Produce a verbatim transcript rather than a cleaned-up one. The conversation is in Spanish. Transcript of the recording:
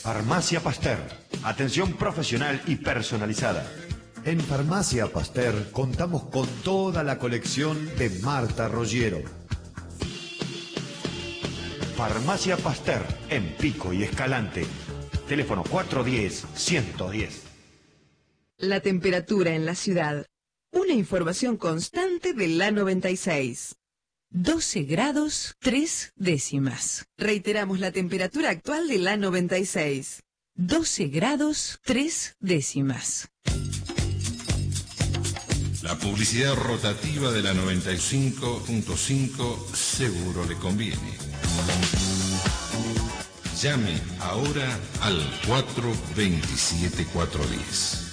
Farmacia Pasteur. Atención profesional y personalizada. En Farmacia Pasteur contamos con toda la colección de Marta Roggiero. Farmacia Pasteur, en Pico y Escalante. Teléfono cuatro uno cero, uno uno cero. La temperatura en la ciudad. Una información constante de la noventa y seis. doce grados, tres décimas. Reiteramos la temperatura actual de la noventa y seis. doce grados, tres décimas. La publicidad rotativa de la noventa y cinco punto cinco seguro le conviene. Llame ahora al cuatro dos siete cuatro uno cero.